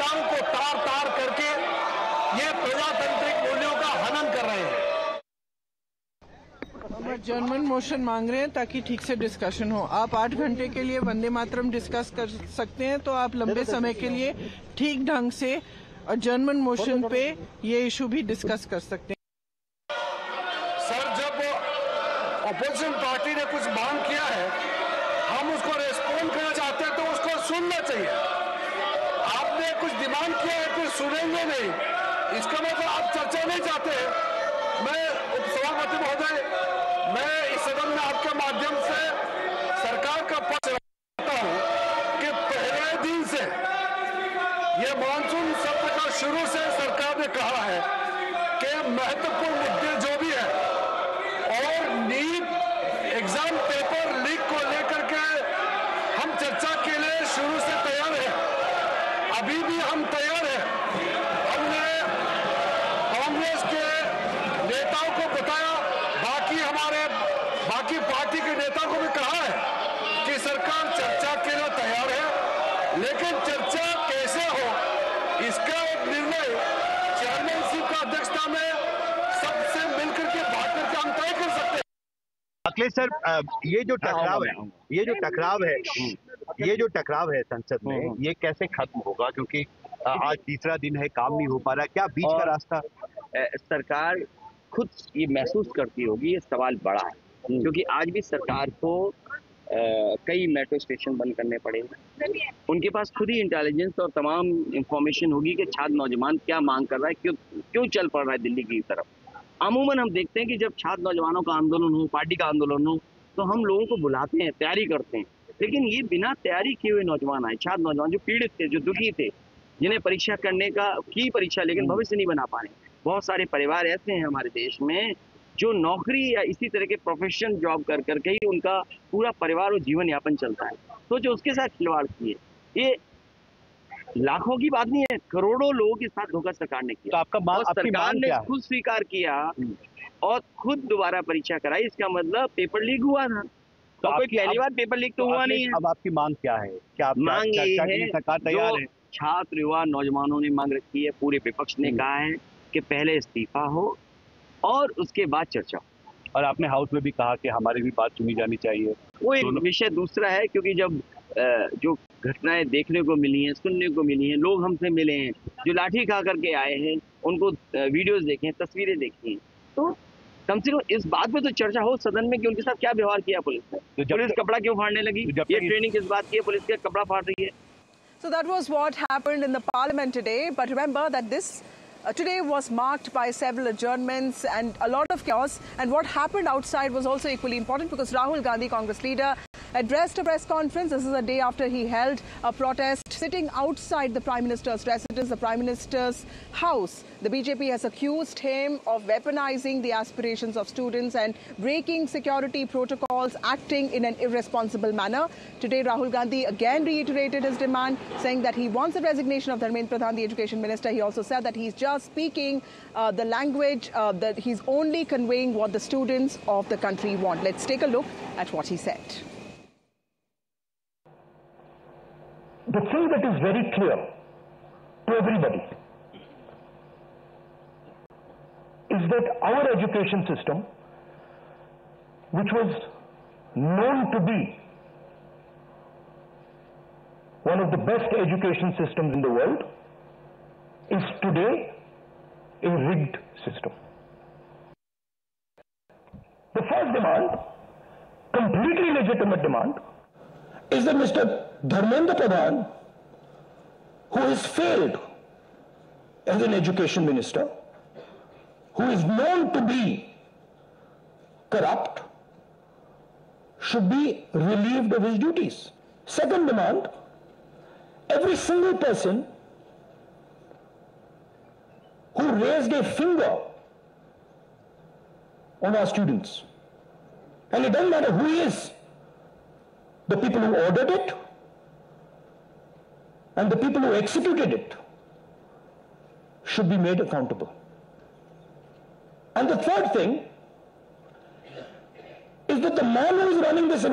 संविधान को तार तार करके ये प्रजातांत्रिक मूल्यों का हनन कर रहे हैं। हम जर्मन मोशन मांग रहे हैं ताकि ठीक से डिस्कशन हो। आप 8 घंटे के लिए वंदे मातरम डिस्कस कर सकते हैं, तो आप लंबे समय के लिए ठीक ढंग से जर्मन मोशन पे ये इशू भी डिस्कस कर सकते हैं। सर, जब अपोजिशन पार्टी ने कुछ मांग किया है, हम उसको रेस्पॉन्ड करना चाहते हैं तो उसको सुनना चाहिए। आपने कुछ डिमांड किया है, कुछ सुनेंगे नहीं, इसका मतलब आप चर्चा नहीं चाहते हैं। मैं उपसभापति महोदय, मैं इस सदन में आपके माध्यम से सरकार का पक्ष रखता हूं कि पहले दिन से ये मानसून सत्र का शुरू से सरकार ने कहा है कि महत्वपूर्ण मुद्दे जो भी है और नीट एग्जाम पेपर लीक को लेकर के हम चर्चा के लिए शुरू से तैयार हैं। अभी भी हम तैयार हैं। हमने कांग्रेस के नेताओं को बताया, बाकी पार्टी के नेताओं को भी कहा है कि सरकार चर्चा के लिए तैयार है, लेकिन चर्चा कैसे हो इसका एक निर्णय चेयरमैनशिप का अध्यक्षता में सबसे मिलकर के बात करके हम तय कर सकते हैं। अखिलेश सर, ये जो टकराव है संसद में, ये कैसे खत्म होगा? क्योंकि आज तीसरा दिन है, काम नहीं हो पा रहा। क्या बीच का रास्ता? सरकार खुद ये महसूस करती होगी ये सवाल बड़ा है, क्योंकि आज भी सरकार को कई मेट्रो स्टेशन बंद करने पड़े। उनके पास खुद ही इंटेलिजेंस और तमाम इंफॉर्मेशन होगी कि छात्र नौजवान क्या मांग कर रहा है, क्यों चल पड़ रहा है दिल्ली की तरफ। अमूमन हम देखते हैं कि जब छात्र नौजवानों का आंदोलन हो, पार्टी का आंदोलन हो, तो हम लोगों को बुलाते हैं, तैयारी करते हैं। लेकिन ये बिना तैयारी किए हुए नौजवान आए, छात्र नौजवान जो पीड़ित थे, जो दुखी थे, जिन्हें परीक्षा करने की परीक्षा लेकिन भविष्य नहीं बना पा रहे। बहुत सारे परिवार ऐसे हैं हमारे देश में जो नौकरी या इसी तरह के प्रोफेशन जॉब कर करके ही उनका पूरा परिवार और जीवन यापन चलता है। तो जो उसके साथ खिलवाड़ किए, ये लाखों की बात नहीं है, करोड़ों लोगों के साथ धोखा सरकार ने किया। तो आपका सरकार ने खुद स्वीकार किया और खुद दोबारा परीक्षा कराई। इसका मतलब पेपर लीक हुआ था। तो कोई पहली बार पेपर लीक तो हुआ नहीं है। अब आपकी मांग क्या है? क्या मांग ये है, सरकार तैयार है? छात्र युवा नौजवानों ने मांग रखी है, पूरे विपक्ष ने कहा है कि पहले इस्तीफा हो और उसके बाद चर्चा। और आपने हाउस में भी कहा कि हमारी भी बात सुनी जानी चाहिए। वो एक विषय दूसरा है, क्योंकि जब जो घटनाएं देखने को मिली हैं, सुनने को मिली हैं, लोग हमसे मिले हैं, जो लाठी खा करके आए हैं, उनको वीडियोस देखे हैं, तस्वीरें देखी हैं, तो कम से कम इस बात पे तो चर्चा हो सदन में कि उनके साथ क्या व्यवहार किया पुलिस ने। तो पुलिस कपड़ा क्यों फाड़ने लगी? ये ट्रेनिंग किस बात की है? पुलिस के कपड़ा फाड़ रही है। So that was what happened in the parliament today. But remember that this today was marked by several adjournments and a lot of chaos. And what happened outside was also equally important, because Rahul Gandhi, Congress leader, addressed a press conference. This is a day after he held a protest sitting outside the Prime Minister's residence, the Prime Minister's house. The BJP has accused him of weaponizing the aspirations of students and breaking security protocols, acting in an irresponsible manner. Today, Rahul Gandhi again reiterated his demand, saying that he wants the resignation of Dharmendra Pradhan, the education minister. He also said that he's just speaking the language, that he's only conveying what the students of the country want. Let's take a look at what he said. The thing that is very clear to everybody is that our education system, which was known to be one of the best education systems in the world, is today a rigged system. The first demand, completely legitimate demand, is that Mr. Dharmendra Pradhan, who has failed as an education minister, who is known to be corrupt, should be relieved of his duties. Second demand, every single person who raised a finger on our students, and it doesn't matter who he is, the people who ordered it and the people who executed it should be made accountable. And the third thing is that the man who is running this